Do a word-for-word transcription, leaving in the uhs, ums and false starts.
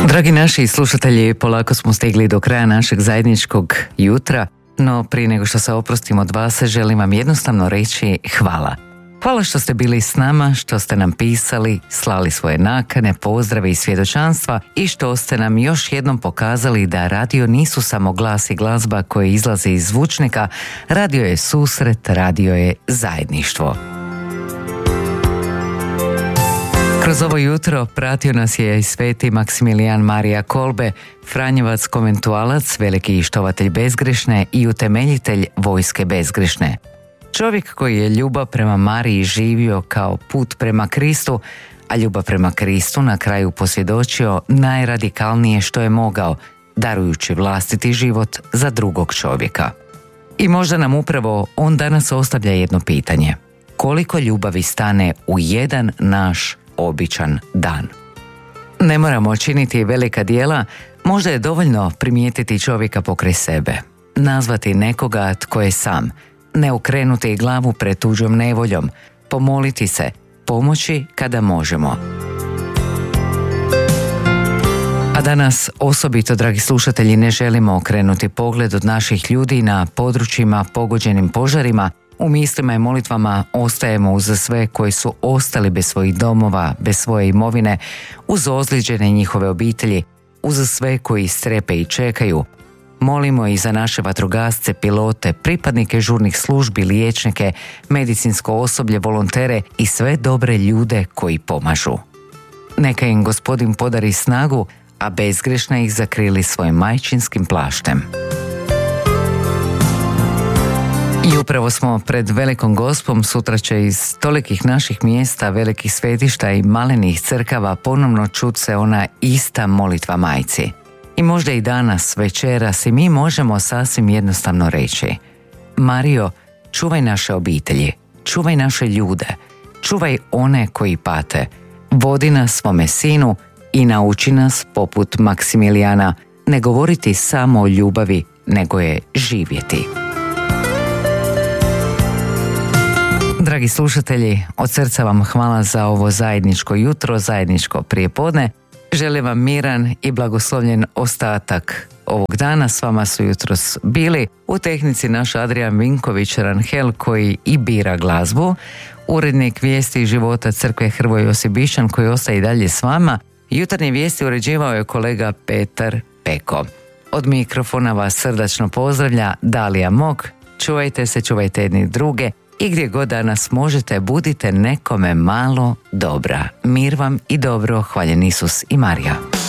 Dragi naši slušatelji, polako smo stigli do kraja našeg zajedničkog jutra, no prije nego što se oprostim od vas, želim vam jednostavno reći hvala. Hvala što ste bili s nama, što ste nam pisali, slali svoje nakane, pozdrave i svjedočanstva i što ste nam još jednom pokazali da radio nisu samo glas i glazba koje izlaze iz zvučnika, radio je susret, radio je zajedništvo. Kroz ovo jutro pratio nas je i sveti Maksimilijan Marija Kolbe, franjevac konventualac, veliki štovatelj bezgrešne i utemeljitelj vojske bezgrešne. Čovjek koji je ljubav prema Mariji živio kao put prema Kristu, a ljubav prema Kristu na kraju posvjedočio najradikalnije što je mogao, darujući vlastiti život za drugog čovjeka. I možda nam upravo on danas ostavlja jedno pitanje. Koliko ljubavi stane u jedan naš običan dan? Ne moramo činiti velika djela, možda je dovoljno primijetiti čovjeka pokraj sebe, nazvati nekoga tko je sam, ne okrenuti glavu pred tuđom nevoljom, pomoliti se, pomoći kada možemo. A danas osobito, dragi slušatelji, ne želimo okrenuti pogled od naših ljudi na područjima pogođenim požarima. U mislima i molitvama ostajemo uz sve koji su ostali bez svojih domova, bez svoje imovine, uz ozlijeđene njihove obitelji, uz sve koji strepe i čekaju. Molimo i za naše vatrogasce, pilote, pripadnike žurnih službi, liječnike, medicinsko osoblje, volontere i sve dobre ljude koji pomažu. Neka im Gospodin podari snagu, a bezgrešne ih zakrili svojim majčinskim plaštem. I upravo smo pred Velikom Gospom, sutra će iz tolikih naših mjesta, velikih svetišta i malenih crkava ponovno čut se ona ista molitva majci. I možda i danas, večeras, i mi možemo sasvim jednostavno reći: Marijo, čuvaj naše obitelji, čuvaj naše ljude, čuvaj one koji pate, vodi nas svome sinu i nauči nas, poput Maksimilijana, ne govoriti samo o ljubavi, nego je živjeti. Dragi slušatelji, od srca vam hvala za ovo zajedničko jutro, zajedničko prijepodne. Želim vam miran i blagoslovljen ostatak ovog dana. S vama su jutros bili u tehnici naš Adrian Vinković Ranhel, koji i bira glazbu, urednik vijesti i života crkve Hrvoje Josibišan, koji ostaje i dalje s vama. Jutarnje vijesti uređivao je kolega Petar Peko. Od mikrofona vas srdačno pozdravlja Dalija Mok. Čuvajte se, čuvajte jedni druge i gdje god danas možete, budite nekome malo dobra. Mir vam i dobro, hvaljen Isus i Marija.